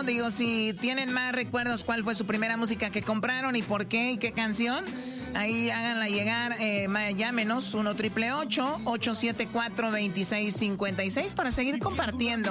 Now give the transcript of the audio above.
Digo, si tienen más recuerdos, ¿cuál fue su primera música que compraron y por qué y qué canción? Ahí háganla llegar, llámenos 1-888-874-2656 para seguir compartiendo.